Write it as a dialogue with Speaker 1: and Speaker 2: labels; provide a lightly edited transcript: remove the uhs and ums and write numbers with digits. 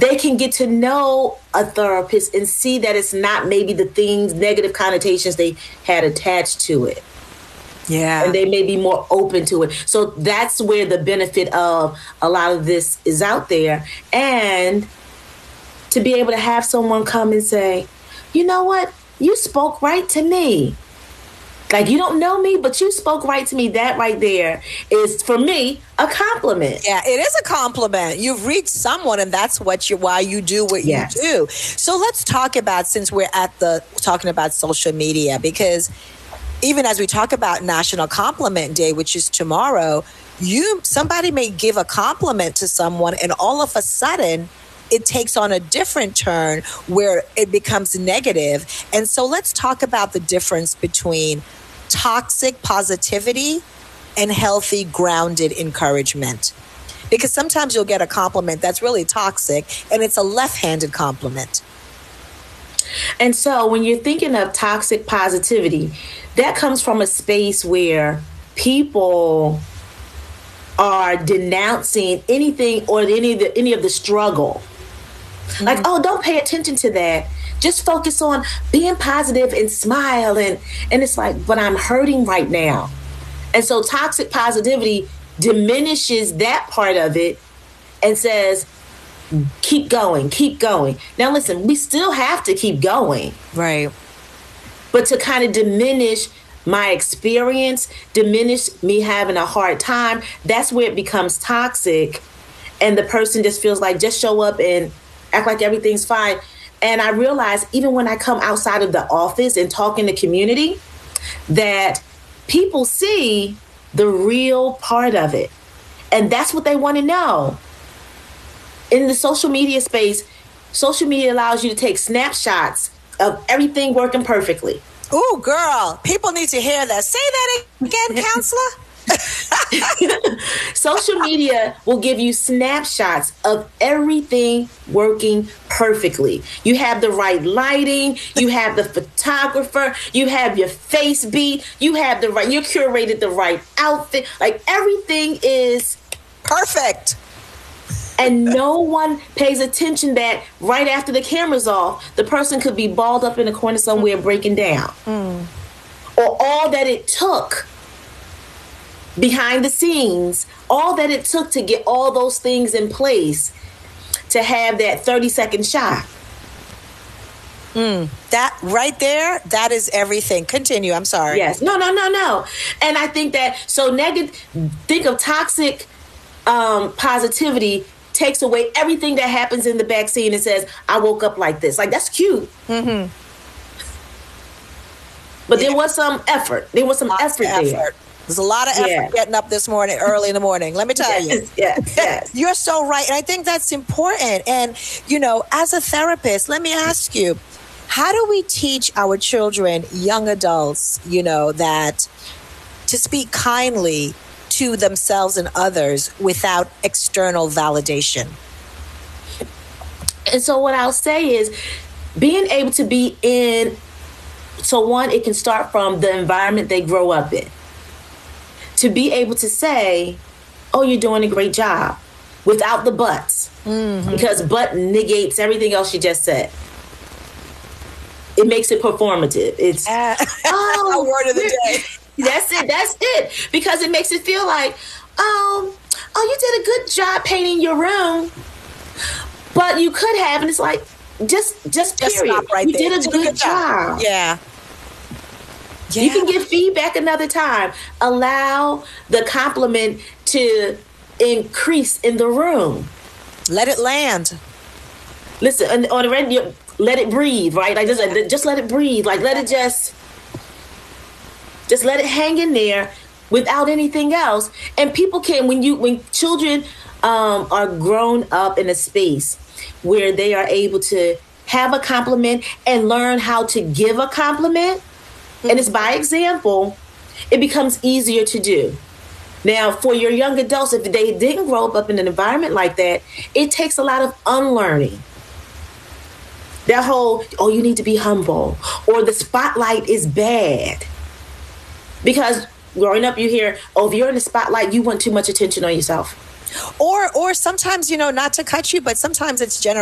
Speaker 1: they can get to know a therapist and see that it's not maybe the things, negative connotations they had attached to it.
Speaker 2: Yeah.
Speaker 1: And they may be more open to it. So that's where the benefit of a lot of this is out there. And to be able to have someone come and say, you know what? You spoke right to me. Like, you don't know me, but you spoke right to me. That right there is, for me, a compliment.
Speaker 2: Yeah, it is a compliment. You've reached someone, and that's why you do what you do. So let's talk about, since we're talking about social media, because even as we talk about National Compliment Day, which is tomorrow, somebody may give a compliment to someone, and all of a sudden, it takes on a different turn where it becomes negative. And so let's talk about the difference between toxic positivity and healthy, grounded encouragement. Because sometimes you'll get a compliment that's really toxic, and it's a left-handed compliment.
Speaker 1: And so when you're thinking of toxic positivity, that comes from a space where people are denouncing anything or any of the struggle. Mm-hmm. Like, oh, don't pay attention to that. Just focus on being positive and smile. And it's like, but I'm hurting right now. And so toxic positivity diminishes that part of it and says, keep going, keep going. Now, listen, we still have to keep going.
Speaker 2: Right.
Speaker 1: But to kind of diminish my experience, diminish me having a hard time, that's where it becomes toxic. And the person just feels like, just show up and act like everything's fine. And I realize even when I come outside of the office and talk in the community, that people see the real part of it. And that's what they want to know. In the social media space, social media allows you to take snapshots of everything working perfectly.
Speaker 2: Ooh, girl, people need to hear that. Say that again, counselor.
Speaker 1: Social media will give you snapshots of everything working perfectly. You have the right lighting, you have the photographer, you have your face beat, you curated the right outfit. Like, everything is
Speaker 2: perfect.
Speaker 1: And no one pays attention that right after the camera's off, the person could be balled up in a corner somewhere breaking down. Or all that it took behind the scenes, all that it took to get all those things in place to have that 30-second shot.
Speaker 2: That right there, that is everything. Continue, I'm sorry.
Speaker 1: Yes. No. And I think that, think of toxic positivity takes away everything that happens in the back scene and says, I woke up like this. Like, that's cute. Mm-hmm. But there was some effort. There.
Speaker 2: There's a lot of effort getting up this morning, early in the morning. Let me tell you.
Speaker 1: Yes.
Speaker 2: You're so right. And I think that's important. And, as a therapist, let me ask you, how do we teach our children, young adults, that to speak kindly to themselves and others without external validation?
Speaker 1: And so what I'll say is being able to be in, so one, it can start from the environment they grow up in. To be able to say, oh, you're doing a great job, without the buts. Mm-hmm. Because but negates everything else you just said. It makes it performative. It's
Speaker 2: a word of the day.
Speaker 1: That's it. Because it makes it feel like, oh, you did a good job painting your room. But you could have, and it's like, just period.
Speaker 2: Stop right
Speaker 1: you
Speaker 2: there.
Speaker 1: did a good job.
Speaker 2: Yeah.
Speaker 1: You can give feedback another time. Allow the compliment to increase in the room.
Speaker 2: Let it land.
Speaker 1: Listen, on the radio, let it breathe, right? Like, just let it breathe. Like, let it just let it hang in there without anything else. And people can, when children are grown up in a space where they are able to have a compliment and learn how to give a compliment, and it's by example, it becomes easier to do. Now, for your young adults, if they didn't grow up in an environment like that, it takes a lot of unlearning. That whole, you need to be humble, or the spotlight is bad. Because growing up, you hear, if you're in the spotlight, you want too much attention on yourself.
Speaker 2: Or sometimes, not to cut you, but sometimes it's